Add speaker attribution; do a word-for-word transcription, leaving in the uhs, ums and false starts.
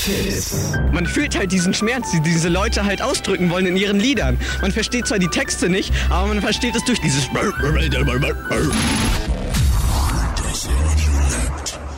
Speaker 1: Fit.
Speaker 2: Man fühlt halt diesen Schmerz, die diese Leute halt ausdrücken wollen in ihren Liedern. Man versteht zwar die Texte nicht, aber man versteht es durch dieses